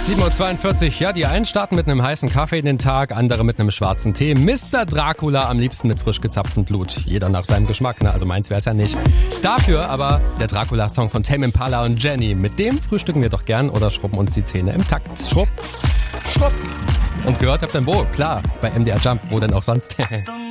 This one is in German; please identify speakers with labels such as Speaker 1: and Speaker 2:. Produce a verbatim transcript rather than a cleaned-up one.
Speaker 1: sieben Uhr zweiundvierzig, ja, die einen starten mit einem heißen Kaffee in den Tag, andere mit einem schwarzen Tee. Mister Dracula am liebsten mit frisch gezapftem Blut. Jeder nach seinem Geschmack, ne? Also meins wär's ja nicht. Dafür aber der Dracula-Song von Tame Impala und Jenny. Mit dem frühstücken wir doch gern oder schrubben uns die Zähne im Takt. Schrubb, schrubb. Und gehört habt ihr wo? Klar, bei M D R Jump, wo denn auch sonst?